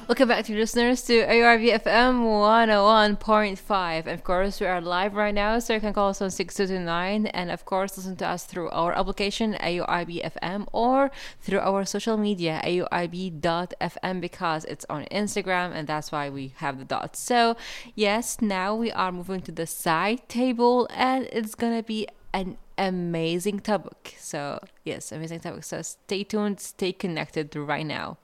Welcome back to listeners to ARV FM 101.5. Of course, we are live right now, so you can call us on 6229 and of course listen to us through our application AUIB FM or through our social media AUIB.FM because it's on Instagram and that's why we have the dots. So, yes, now we are moving to the side table and it's gonna be an amazing topic. So, yes, amazing topic. So, stay tuned, stay connected right now.